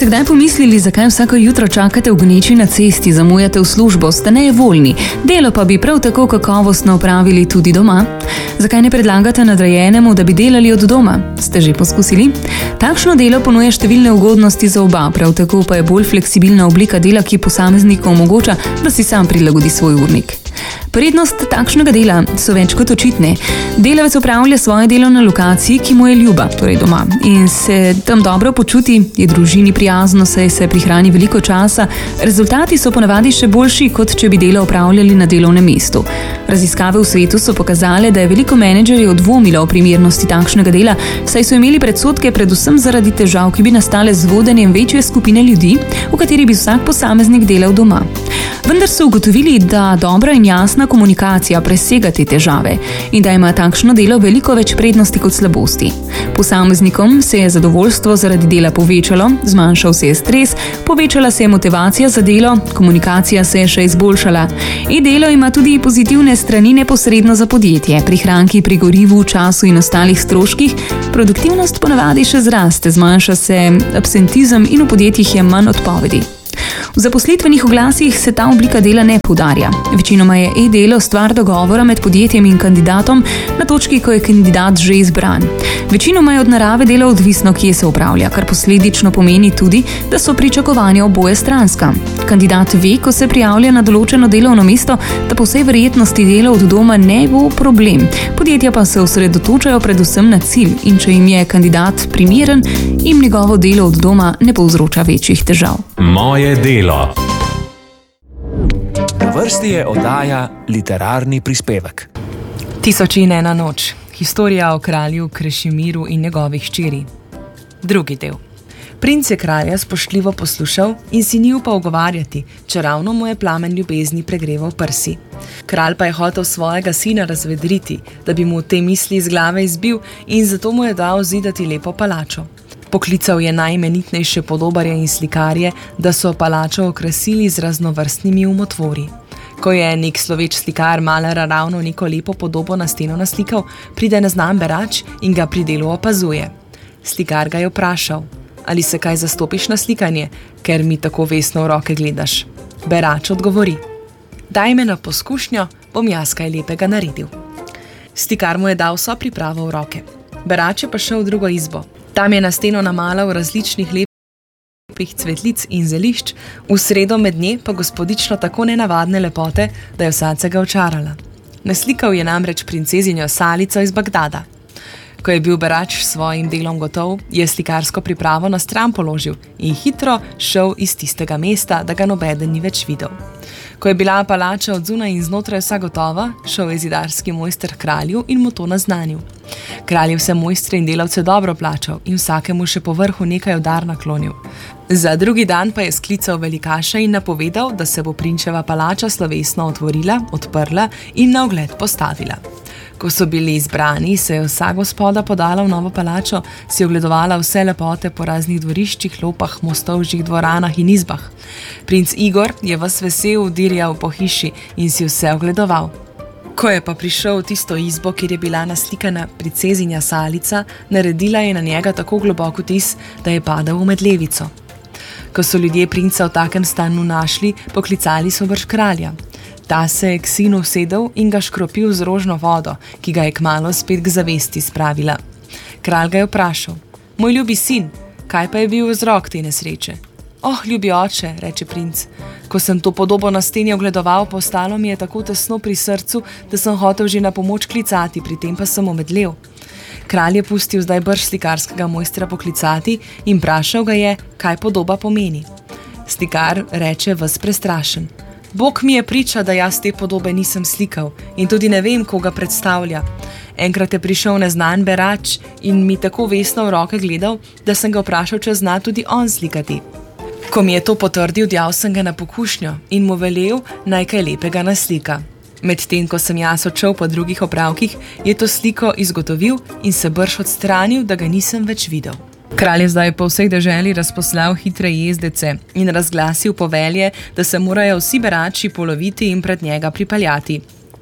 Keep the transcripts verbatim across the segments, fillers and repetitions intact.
se kdaj pomislili, zakaj vsako jutro čakate v gneči na cesti, zamujate v službo, ste nevoljni, delo pa bi prav tako kakovostno opravili tudi doma? Zakaj ne predlagate nadrejenemu, da bi delali od doma? Ste že poskusili? Takšno delo ponuja številne ugodnosti za oba, prav tako pa je bolj fleksibilna oblika dela, ki posamezniku omogoča, da si sam prilagodi svoj urnik. Prednost takšnega dela so več kot očitne. Delavec opravlja svoje delo na lokaciji, ki mu je ljuba, torej doma, in se tam dobro počuti, je družini prijazno, saj se prihrani veliko časa. Rezultati so ponavadi še boljši, kot če bi delo opravljali na delovnem mestu. Raziskave v svetu so pokazale, da je veliko menedžerjev dvomilo o primernosti takšnega dela, saj so imeli predsodke predvsem zaradi težav, ki bi nastale z vodenjem večje skupine ljudi, v kateri bi vsak posameznik delal doma. Vendar so ugotovili, da dobra in jasna komunikacija presega te težave in da ima takšno delo veliko več prednosti kot slabosti. Posameznikom se je zadovoljstvo zaradi dela povečalo, zmanjšal se je stres, povečala se je motivacija za delo, komunikacija se je še izboljšala. E-delo ima tudi pozitivne strani neposredno za podjetje, prihranki pri gorivu, času in ostalih stroških, produktivnost ponavadi še zraste, zmanjša se absentizem in v podjetjih je manj odpovedi. V zaposlitvenih oglasih se ta oblika dela ne poudarja. Večinoma je e-delo stvar dogovora med podjetjem in kandidatom na točki, ko je kandidat že izbran. Večinoma je od narave dela odvisno, kje se opravlja, kar posledično pomeni tudi, da so pričakovanja oboje stranska. Kandidat ve, ko se prijavlja na določeno delovno mesto, da po vsej verjetnosti delo od doma ne bo problem. Podjetja pa se osredotočajo predvsem na cilj in če jim je kandidat primeren, jim njegovo delo od doma ne povzroča večjih težav. Moje delo. Na vrsti je oddaja Literarni prispevek. Tisoč in ena noč. Historija o kralju Krešimiru in njegovih hčeri. Drugi del. Princ je kralja spoštljivo poslušal in si ni upal ugovarjati, čeravno mu je plamen ljubezni pregreval prsi. Kralj pa je hotel svojega sina razvedriti, da bi mu te misli iz glave izbil, in zato mu je dal zidati lepo palačo. Poklical je najimenitnejše podobarje in slikarje, da so palačo okrasili z raznovrstnimi umotvori. Ko je nek sloveč slikar malara ravno neko lepo podobo na steno naslikal, pride neznan berač in ga pri delu opazuje. Slikar ga je vprašal: ali se kaj zastopiš na slikanje, ker mi tako vestno v roke gledaš? Berač odgovori: daj me na poskušnjo, bom jaz kaj lepega naredil. Slikar mu je dal vso pripravo v roke. Berač je pa šel v drugo izbo. Tam je na steno namalal različnih lepih cvetlic in zelišč, v sredo med nje pa gospodično tako nenavadne lepote, da je vsakega očarala. Naslikal je namreč princezinjo Salico iz Bagdada. Ko je bil berač s svojim delom gotov, je slikarsko pripravo na stran položil in hitro šel iz tistega mesta, da ga nobeden ni več videl. Ko je bila palača od zunaj in znotraj vsa gotova, šel je zidarski mojster kralju in mu to naznanil. Kralj je vse mojstre in delavce dobro plačal in vsakemu še po vrhu nekaj v dar naklonil. Za drugi dan pa je sklical velikaša in napovedal, da se bo prinčeva palača slovesno otvorila, odprla in na ogled postavila. Ko so bili izbrani, se je vsa gospoda podala v novo palačo, si ogledovala vse lepote po raznih dvoriščih, lopah, mostovžih, dvoranah in izbah. Princ Igor je ves vesel dirjal po hiši in si vse ogledoval. Ko je pa prišel v tisto izbo, kjer je bila naslikana princezinja Salica, naredila je na njega tako globok vtis, da je padal v medlevico. Ko so ljudje princa v takem stanju našli, poklicali so vrš kralja. Ta se je k sinu usedel in ga škropil z rožno vodo, ki ga je kmalu spet k zavesti spravila. Kralj ga je vprašal: moj ljubi sin, kaj pa je bil vzrok te nesreče? Oh, ljubi oče, reče princ, ko sem to podobo na steni ogledoval, postalo mi je tako tesno pri srcu, da sem hotel že na pomoč klicati, pri tem pa sem omedlel. Kralj je pustil zdaj brž slikarskega mojstra poklicati in vprašal ga je, kaj podoba pomeni. Slikar reče ves prestrašen: Bog mi je priča, da jaz te podobe nisem slikal in tudi ne vem, koga predstavlja. Enkrat je prišel neznan berač in mi tako vestno v roke gledal, da sem ga vprašal, če zna tudi on slikati. Ko mi je to potrdil, djal sem ga na pokušnjo in mu velel, naj kaj lepega naslika. Medtem, ko sem jaz odšel po drugih opravkih, je to sliko izgotovil in se brž odstranil, da ga nisem več videl. Kralj je zdaj po vsej deželi razposlal hitre jezdece in razglasil povelje, da se morajo vsi berači poloviti in pred njega pripeljati.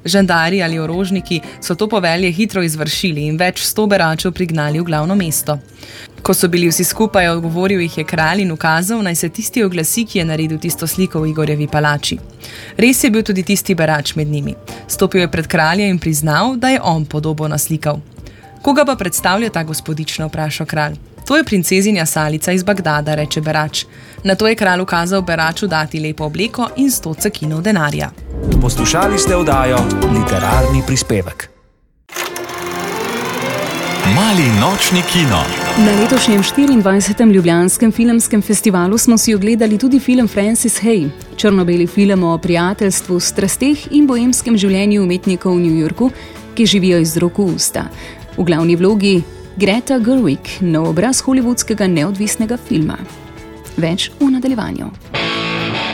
Žandari ali orožniki so to povelje hitro izvršili in več sto beračev prignali v glavno mesto. Ko so bili vsi skupaj, odgovoril jih je kralj in ukazal, naj se tisti oglasi, ki je naredil tisto sliko v Igorjevi palači. Res je bil tudi tisti berač med njimi. Stopil je pred kralja in priznal, da je on podobo naslikal. Koga pa predstavlja ta gospodična, vprašal kralj. To je princezinja Salica iz Bagdada, reče berač. Nato je kralj ukazal beraču dati lepo obleko in sto cekinov denarja. Poslušali ste oddajo Literarni prispevek. Mali nočni kino. Na letošnjem štiriindvajsetem Ljubljanskem filmskem festivalu smo si ogledali tudi film Frances Hay, črno-beli film o prijateljstvu, strasteh in boemskem življenju umetnikov v New Yorku, ki živijo iz rok v usta. V glavni vlogi Greta Gerwig, nov obraz hollywoodskega neodvisnega filma. Več v nadaljevanju.